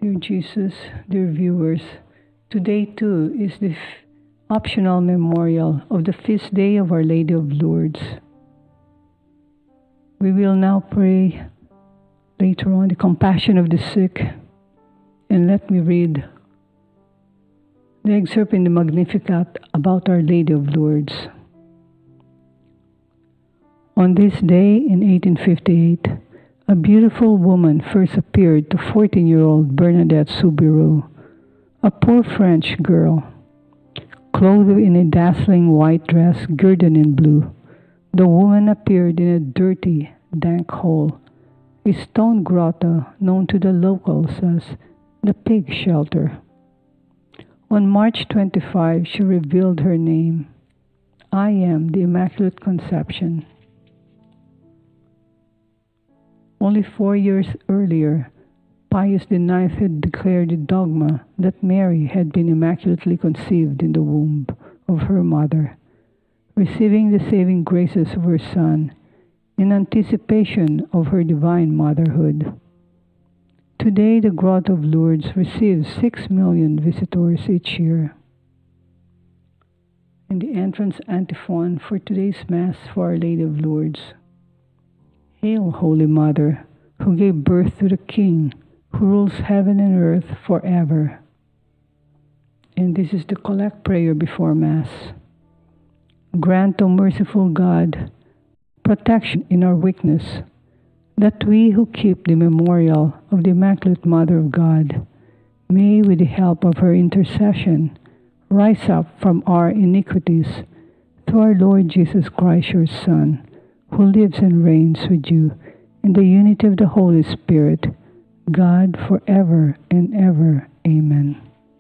Dear Jesus, dear viewers, today too is the optional memorial of the feast day of Our Lady of Lourdes. We will now pray later on the compassion of the sick, and let me read the excerpt in the Magnificat about Our Lady of Lourdes. On this day in 1858, a beautiful woman first appeared to 14-year-old Bernadette Soubirous, a poor French girl. Clothed in a dazzling white dress girded in blue, the woman appeared in a dirty, dank hole, a stone grotto known to the locals as the Pig Shelter. On March 25, she revealed her name. I am the Immaculate Conception. Only 4 years earlier, Pius IX had declared the dogma that Mary had been immaculately conceived in the womb of her mother, receiving the saving graces of her Son in anticipation of her divine motherhood. Today, the Grotto of Lourdes receives 6 million visitors each year. And the entrance antiphon for today's Mass for Our Lady of Lourdes. Hail, Holy Mother, who gave birth to the King, who rules heaven and earth forever. And this is the collect prayer before Mass. Grant, O merciful God, protection in our weakness, that we who keep the memorial of the Immaculate Mother of God may, with the help of her intercession, rise up from our iniquities through our Lord Jesus Christ, your Son, who lives and reigns with you in the unity of the Holy Spirit, God forever and ever. Amen.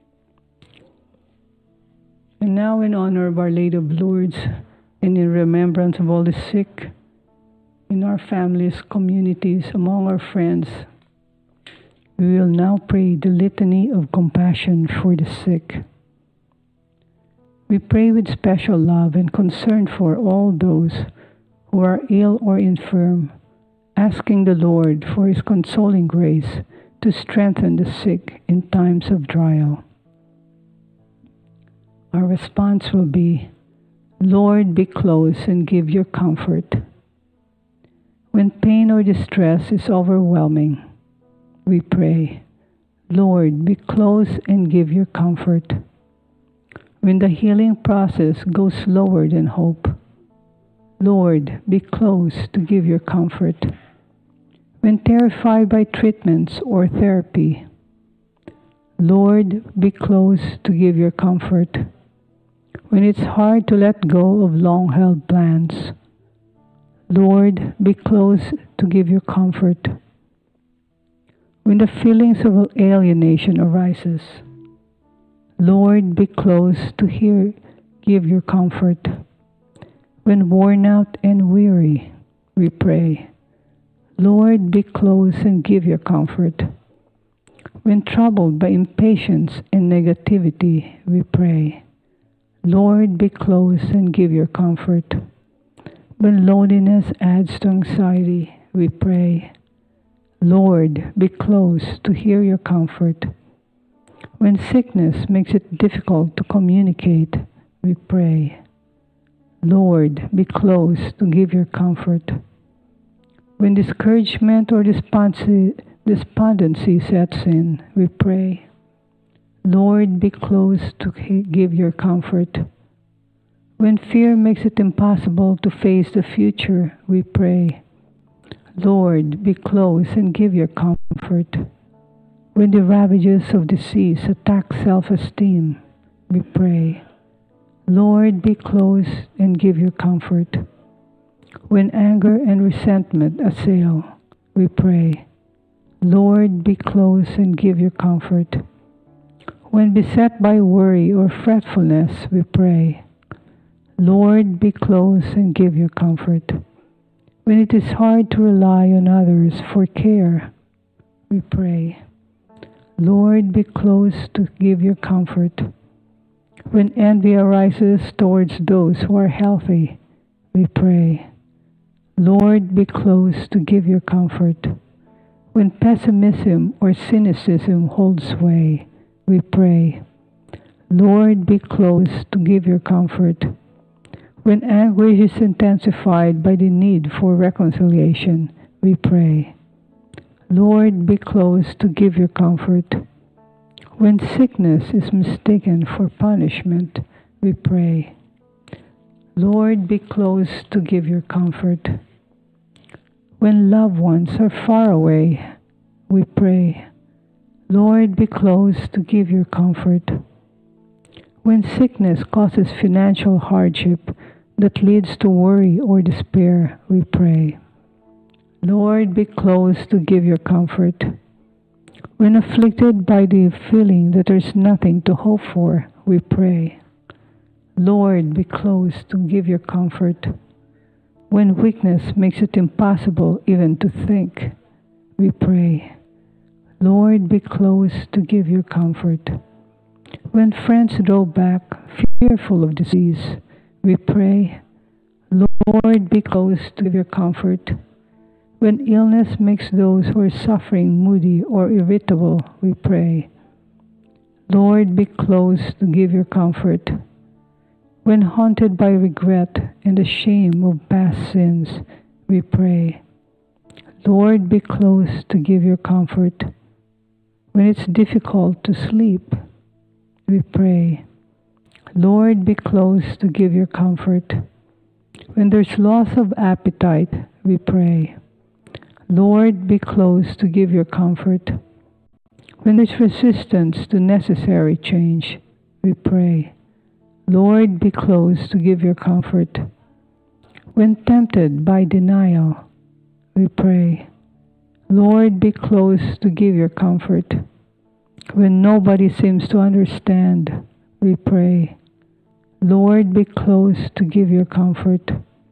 And now, in honor of Our Lady of Lourdes and in remembrance of all the sick in our families, communities, among our friends, we will now pray the Litany of Compassion for the Sick. We pray with special love and concern for all those who are ill or infirm, asking the Lord for His consoling grace to strengthen the sick in times of trial. Our response will be, Lord, be close and give your comfort. When pain or distress is overwhelming, we pray, Lord, be close and give your comfort. When the healing process goes slower than hope, Lord, be close to give your comfort. When terrified by treatments or therapy, Lord, be close to give your comfort. When it's hard to let go of long-held plans, Lord, be close to give your comfort. When the feelings of alienation arises, Lord, be close to give your comfort. When worn out and weary, we pray, Lord, be close and give your comfort. When troubled by impatience and negativity, we pray, Lord, be close and give your comfort. When loneliness adds to anxiety, we pray, Lord, be close to hear your comfort. When sickness makes it difficult to communicate, we pray, Lord, be close to give your comfort. When discouragement or despondency sets in, we pray, Lord, be close to give your comfort. When fear makes it impossible to face the future, we pray, Lord, be close and give your comfort. When the ravages of disease attack self-esteem, we pray, Lord, be close and give your comfort. When anger and resentment assail, we pray, Lord, be close and give your comfort. When beset by worry or fretfulness, we pray, Lord, be close and give your comfort. When it is hard to rely on others for care, we pray, Lord, be close to give your comfort. When envy arises towards those who are healthy, we pray, Lord, be close to give your comfort. When pessimism or cynicism holds sway, we pray, Lord, be close to give your comfort. When anguish is intensified by the need for reconciliation, we pray, Lord, be close to give your comfort. When sickness is mistaken for punishment, we pray, Lord, be close to give your comfort. When loved ones are far away, we pray, Lord, be close to give your comfort. When sickness causes financial hardship that leads to worry or despair, we pray, Lord, be close to give your comfort. When afflicted by the feeling that there's nothing to hope for, we pray, Lord, be close to give your comfort. When weakness makes it impossible even to think, we pray, Lord, be close to give your comfort. When friends draw back, fearful of disease, we pray, Lord, be close to give your comfort. When illness makes those who are suffering moody or irritable, we pray, Lord, be close to give your comfort. When haunted by regret and the shame of past sins, we pray, Lord, be close to give your comfort. When it's difficult to sleep, we pray, Lord, be close to give your comfort. When there's loss of appetite, we pray, Lord, be close to give your comfort. When there's resistance to necessary change, we pray, Lord, be close to give your comfort. When tempted by denial, we pray, Lord, be close to give your comfort. When nobody seems to understand, we pray, Lord, be close to give your comfort.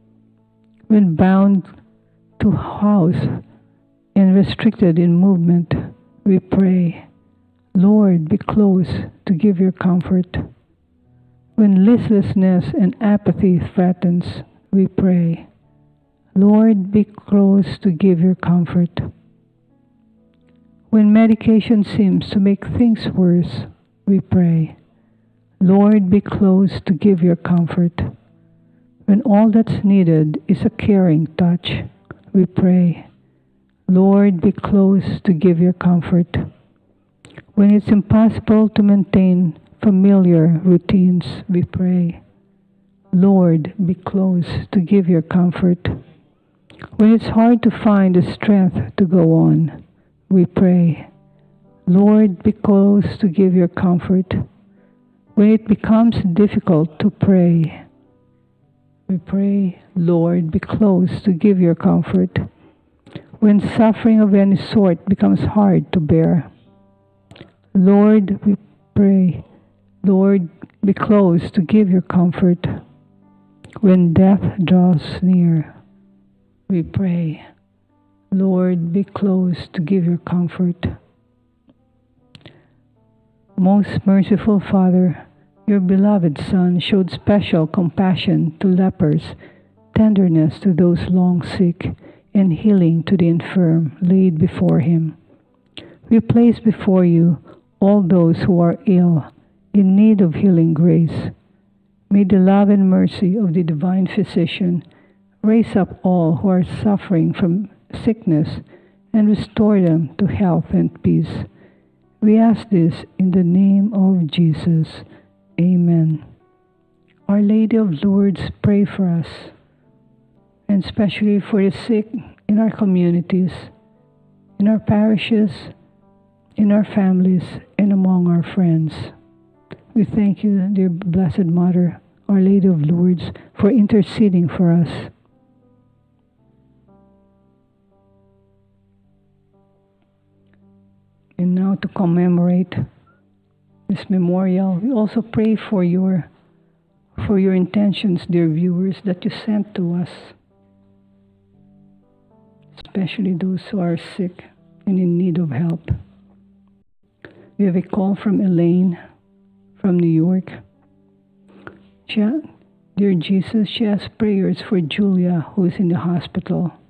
When bound to house and restricted in movement, we pray, Lord, be close to give your comfort. When listlessness and apathy threatens, we pray, Lord, be close to give your comfort. When medication seems to make things worse, we pray, Lord, be close to give your comfort. When all that's needed is a caring touch, we pray, Lord, be close to give your comfort. When it's impossible to maintain familiar routines, we pray, Lord, be close to give your comfort. When it's hard to find the strength to go on, we pray, Lord, be close to give your comfort. When it becomes difficult to pray, we pray, Lord, be close to give your comfort. When suffering of any sort becomes hard to bear, Lord, we pray, Lord, be close to give your comfort. When death draws near, we pray, Lord, be close to give your comfort. Most merciful Father, your beloved Son showed special compassion to lepers, tenderness to those long sick, and healing to the infirm laid before him. We place before you all those who are ill, in need of healing grace. May the love and mercy of the divine physician raise up all who are suffering from sickness and restore them to health and peace. We ask this in the name of Jesus. Amen. Our Lady of Lourdes, pray for us, and especially for the sick in our communities, in our parishes, in our families, and among our friends. We thank you, dear Blessed Mother, Our Lady of Lourdes, for interceding for us. And now, to commemorate this memorial, we also pray for your intentions, dear viewers, that you sent to us, especially those who are sick and in need of help. We have a call from Elaine from New York. Dear Jesus, she asks prayers for Julia, who is in the hospital.